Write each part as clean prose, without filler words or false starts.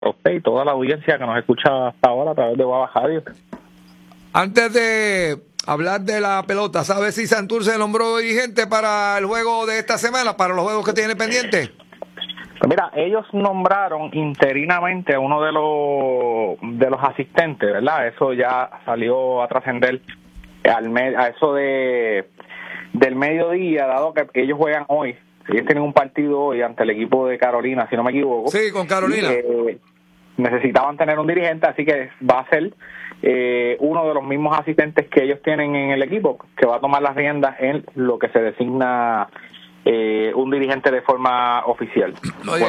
usted y toda la audiencia que nos escucha hasta ahora a través de Guava Radio. Antes de hablar de la pelota, ¿sabes si Santurce nombró dirigente para el juego de esta semana, para los juegos que tiene pendientes? Pues mira, ellos nombraron interinamente a uno de los asistentes, ¿verdad? Eso ya salió a trascender a eso del mediodía, dado que ellos juegan hoy. Ellos tienen un partido hoy ante el equipo de Carolina, si no me equivoco. Sí, con Carolina. Necesitaban tener un dirigente, así que va a ser uno de los mismos asistentes que ellos tienen en el equipo, que va a tomar las riendas en lo que se designa un dirigente de forma oficial. Oye,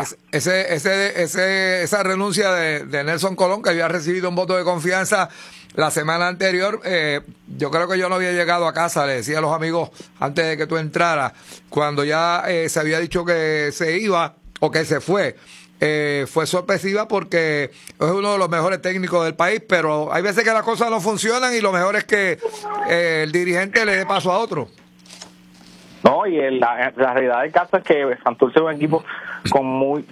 esa renuncia de Nelson Colón, que había recibido un voto de confianza la semana anterior, yo creo que yo no había llegado a casa, le decía a los amigos antes de que tú entraras, cuando ya se había dicho que se iba o que se fue. Fue sorpresiva porque es uno de los mejores técnicos del país, pero hay veces que las cosas no funcionan y lo mejor es que el dirigente le dé paso a otro. No, y la realidad del caso es que Santurce es un equipo con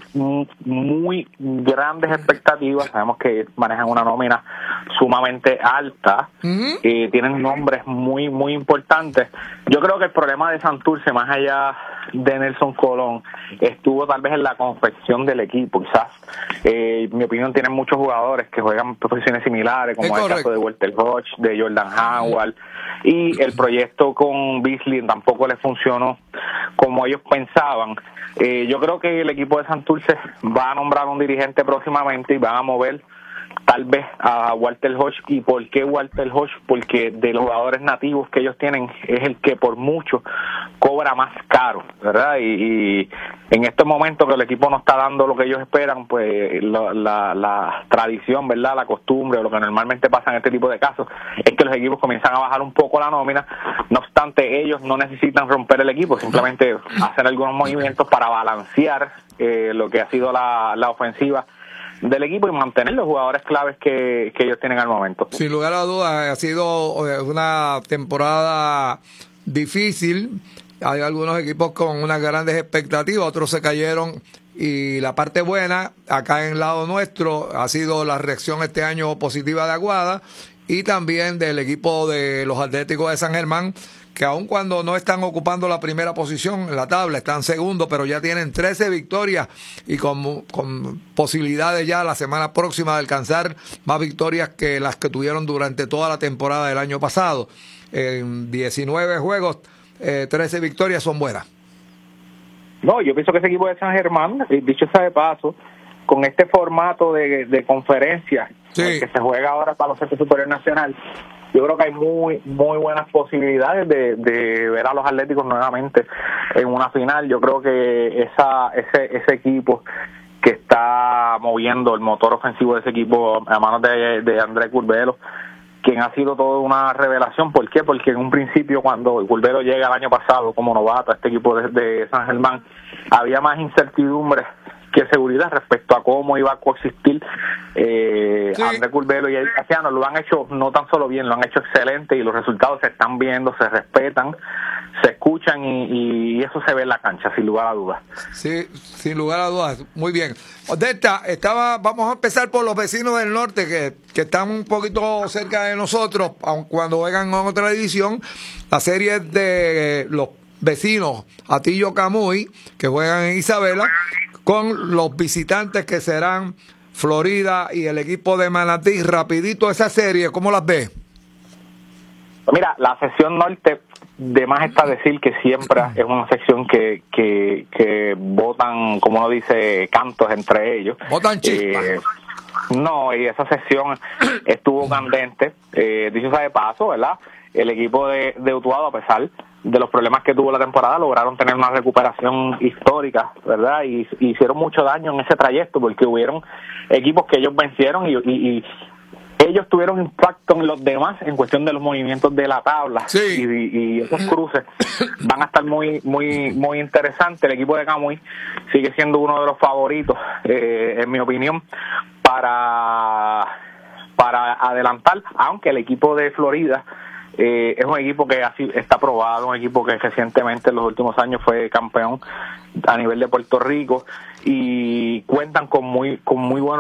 muy grandes expectativas. Sabemos que manejan una nómina sumamente alta, y tienen nombres muy importantes. Yo creo que el problema de Santurce, más allá de Nelson Colón, estuvo tal vez en la confección del equipo. Quizás, en mi opinión, tienen muchos jugadores que juegan posiciones similares, como es el caso de Walter Hodge, de Jordan Howard, y el proyecto con Beasley tampoco les funcionó como ellos pensaban. Yo creo que el equipo de Santurce va a nombrar un dirigente próximamente y van a mover tal vez a Walter Hodge. ¿Y por qué Walter Hodge? Porque de los jugadores nativos que ellos tienen es el que por mucho cobra más caro, ¿verdad? Y en estos momentos que el equipo no está dando lo que ellos esperan, pues la tradición, ¿verdad? La costumbre, lo que normalmente pasa en este tipo de casos, es que los equipos comienzan a bajar un poco la nómina. No obstante, ellos no necesitan romper el equipo, simplemente hacer algunos movimientos para balancear lo que ha sido la ofensiva del equipo y mantener los jugadores claves que ellos tienen al momento. Sin lugar a dudas, ha sido una temporada difícil. Hay algunos equipos con unas grandes expectativas, otros se cayeron, y la parte buena acá en el lado nuestro ha sido la reacción este año positiva de Aguada y también del equipo de los Atléticos de San Germán, que aun cuando no están ocupando la primera posición en la tabla, están segundo, pero ya tienen 13 victorias y con posibilidades ya la semana próxima de alcanzar más victorias que las que tuvieron durante toda la temporada del año pasado. En 19 juegos, 13 victorias son buenas. No, yo pienso que ese equipo de San Germán, dicho sea de paso, con este formato de conferencia, sí, que se juega ahora para los Centros Superior Nacional, yo creo que hay muy buenas posibilidades de ver a los Atléticos nuevamente en una final. Yo creo que ese equipo que está moviendo el motor ofensivo de ese equipo a manos de Andrés Curbelo, quien ha sido toda una revelación. ¿Por qué? Porque en un principio, cuando Curbelo llega el año pasado como novato a este equipo de San Germán, había más incertidumbre que seguridad respecto a cómo iba a coexistir Andrés Curbelo y Eddie Casiano. Lo han hecho no tan solo bien, lo han hecho excelente, y los resultados se están viendo, se respetan, se escuchan, y eso se ve en la cancha, sin lugar a dudas. Sí, sin lugar a dudas. Muy bien. Odetta, vamos a empezar por los vecinos del norte que están un poquito cerca de nosotros, aun cuando juegan en otra división. La serie de los vecinos Atillo Camuy, que juegan en Isabela, con los visitantes que serán Florida y el equipo de Manatí. Rapidito esa serie, ¿cómo las ves? Mira, la sección norte, de más está decir que siempre es una sección que votan, como uno dice, cantos entre ellos. Votan chispas. No, y esa sección estuvo candente. Dicho sea de paso, ¿verdad? El equipo de Utuado, a pesar de los problemas que tuvo la temporada, lograron tener una recuperación histórica, ¿verdad? Y hicieron mucho daño en ese trayecto, porque hubieron equipos que ellos vencieron y ellos tuvieron impacto en los demás en cuestión de los movimientos de la tabla. Sí. Y esos cruces van a estar muy interesantes. El equipo de Camuy sigue siendo uno de los favoritos, en mi opinión, para adelantar, aunque el equipo de Florida Es un equipo que así está probado, un equipo que recientemente en los últimos años fue campeón a nivel de Puerto Rico y cuentan con muy buenos